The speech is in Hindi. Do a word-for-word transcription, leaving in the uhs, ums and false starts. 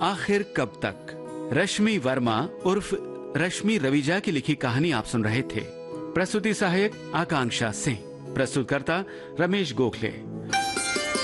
आखिर कब तक, रश्मि वर्मा उर्फ रश्मि रवीजा की लिखी कहानी आप सुन रहे थे। प्रस्तुति सहायक आकांक्षा सिंह, प्रस्तुतकर्ता रमेश गोखले।